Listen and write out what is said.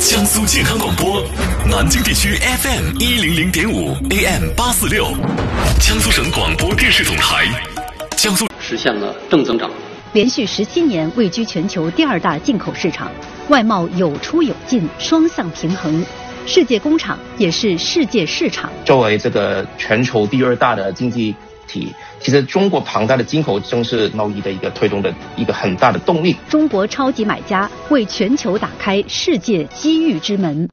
江苏健康广播，南京地区 FM 100.5 AM 846，江苏省广播电视总台，江苏实现了正增长， 连续17年位居全球第2大进口市场，外贸有出有进，双向平衡。世界工厂也是世界市场。 作为这个全球第2大的经济体，其实中国庞大的进口正是贸易的一个推动的一个很大的动力。 中国超级买家为全球打开世界机遇之门。